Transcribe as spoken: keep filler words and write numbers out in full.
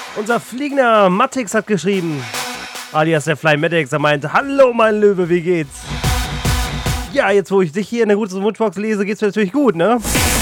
Unser fliegender Matix hat geschrieben, alias der Flymatics, er meinte, hallo mein Löwe, wie geht's? Ja, jetzt wo ich dich hier in der guten Wunschbox lese, geht's mir natürlich gut, ne?